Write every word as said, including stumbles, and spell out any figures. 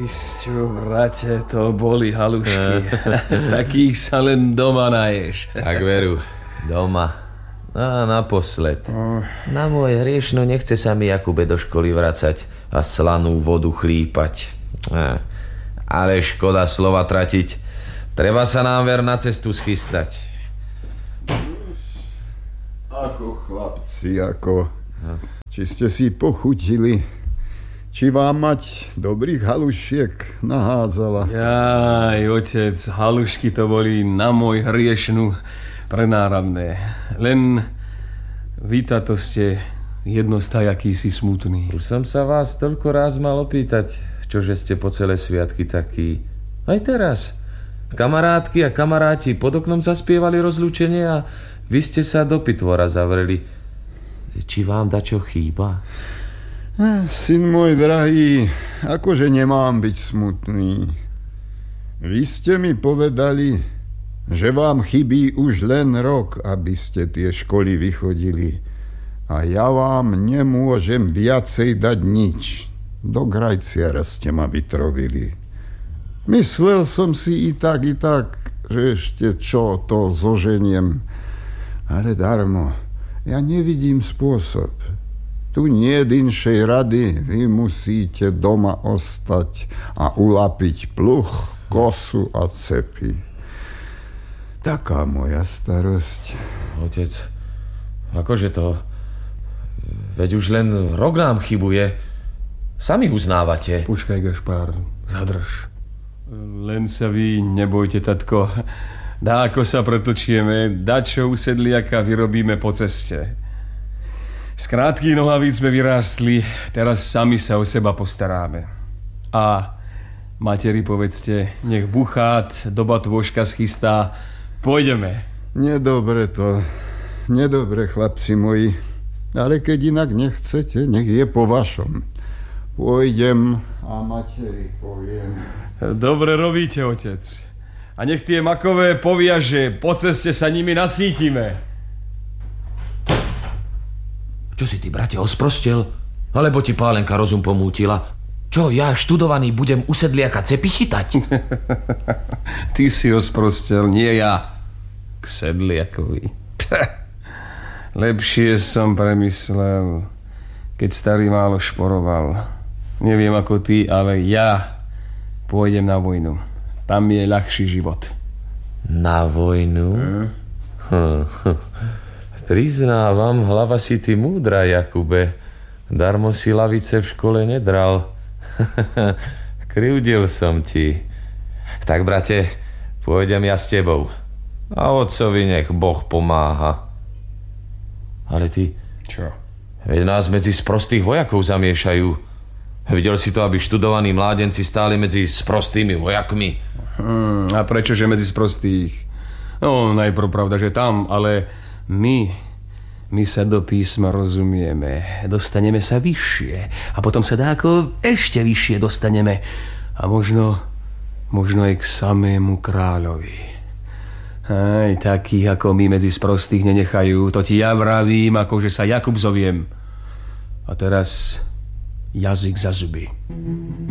Krisťo, brate, to boli halušky. Takých sa len doma naješ. Tak veru, doma. A naposled. Na moje hriešno nechce sa mi, Jakube, do školy vracať a slanú vodu chlípať. Ale škoda slova tratiť. Treba sa nám ver na cestu schystať. Ako chlapci, ako... Či ste si pochutili... Či vám mať dobrých halušiek nahádzala? Jaj, otec, halušky to boli na môj hriešnu prenáramné. Len vy táto ste jednostaj akýsi smutný. Už som sa vás toľko ráz mal opýtať, čože ste po celé sviatky taký. Aj teraz. Kamarátky a kamaráti pod oknom zaspievali rozlúčenie a vy ste sa do pitvora zavreli. Či vám dačo chýba? Syn môj drahý, akože nemám byť smutný. Vy ste mi povedali, že vám chybí už len rok, aby ste tie školy vychodili. A ja vám nemôžem viacej dať nič. Do grajciara ste ma vytrovili. Myslel som si i tak, i tak, že ešte čo to zoženiem. Ale darmo, ja nevidím spôsob. Tu nie je inšej rady, vy musíte doma ostať a ulapiť pluch, kosu a cepy. Taká moja starosť. Otec, akože to? Veď už len rok nám chybuje. Sami uznávate. Počkaj, Gašpár, zadrž. Len sa vy nebojte, tatko. Dáko sa pretlčieme, dačo usedliaka vyrobíme po ceste. Z krátkých nohavíc sme vyrástli, teraz sami sa o seba postaráme. A materi povedzte, nech buchát, doba tôžka schystá, pôjdeme. Nedobre to, nedobre, chlapci moji, ale keď inak nechcete, nech je po vašom. Pôjdem a materi poviem. Dobre robíte, otec. A nech tie makové poviaže, po ceste sa nimi nasítime. Čo si ty, brate, osprostel? Alebo ti pálenka rozum pomútila? Čo, ja študovaný budem u sedliaka cepy chytať? Ty si osprostel, nie ja. K sedliakovi. Lepšie som premyslel, keď starý málo šporoval. Neviem ako ty, ale ja pôjdem na vojnu. Tam je ľahší život. Na vojnu? Hm? Hm, hm. Priznávam, hlava si ty múdra, Jakube. Darmo si lavice v škole nedral. Krivdil som ti. Tak, brate, pôjdem ja s tebou. A otcovi nech Boh pomáha. Ale ty... Čo? Veď nás medzi sprostých vojakov zamiešajú. Videl si to, aby študovaní mládenci stáli medzi sprostými vojakmi? Hmm, a prečože medzi sprostých? No, najprv pravda, že tam, ale... My, my sa do písma rozumieme, dostaneme sa vyššie a potom sa dáko ešte vyššie dostaneme a možno, možno aj k samému kráľovi. Aj takých ako my medzi sprostých nenechajú, to ti ja vravím, akože sa Jakub zoviem. A teraz jazyk za zuby.